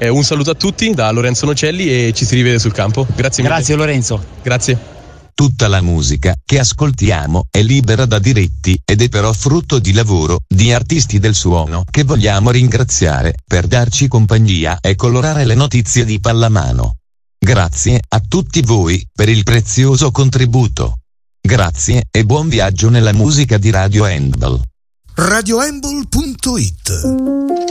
Un saluto a tutti da Lorenzo Nocelli e ci si rivede sul campo. Grazie mille. Grazie Lorenzo. Grazie. Tutta la musica che ascoltiamo è libera da diritti ed è però frutto di lavoro di artisti del suono che vogliamo ringraziare per darci compagnia e colorare le notizie di pallamano. Grazie a tutti voi per il prezioso contributo. Grazie e buon viaggio nella musica di Radio Handball. radiohandball.it